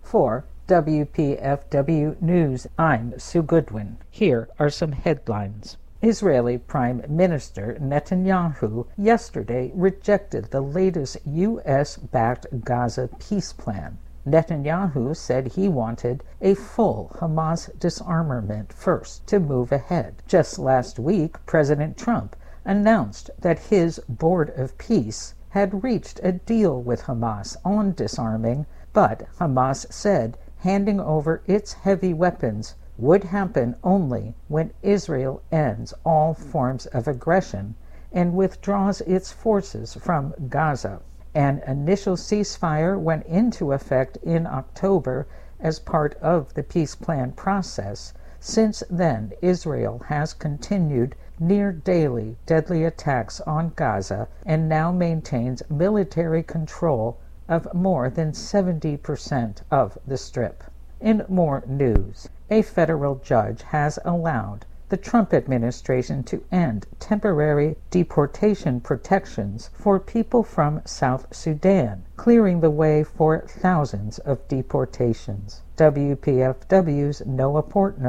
For WPFW News, I'm Sue Goodwin. Here are some headlines. Israeli Prime Minister Netanyahu yesterday rejected the latest U.S.-backed Gaza peace plan. Netanyahu said he wanted a full Hamas disarmament first to move ahead. Just last week, President Trump announced that his Board of Peace had reached a deal with Hamas on disarming, but Hamas said handing over its heavy weapons would happen only when Israel ends all forms of aggression and withdraws its forces from Gaza. An initial ceasefire went into effect in October as part of the peace plan process. Since then, Israel has continued near-daily deadly attacks on Gaza and now maintains military control of more than 70% of the Strip. In more news, a federal judge has allowed the Trump administration to end temporary deportation protections for people from South Sudan, clearing the way for thousands of deportations. WPFW's Noah Portner